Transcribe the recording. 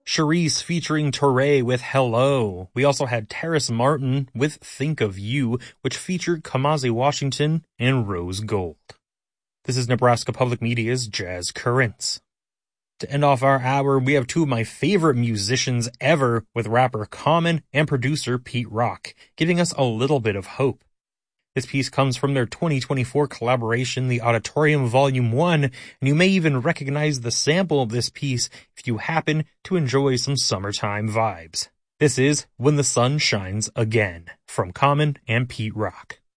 Charisse featuring Torre with Hello. We also had Terrace Martin with Think of You, which featured Kamasi Washington and Rose Gold. This is Nebraska Public Media's Jazz Currents. To end off our hour, we have two of my favorite musicians ever with rapper Common and producer Pete Rock, giving us a little bit of hope. This piece comes from their 2024 collaboration, The Auditorium Volume 1, and you may even recognize the sample of this piece if you happen to enjoy some summertime vibes. This is When the Sun Shines Again, from Common and Pete Rock.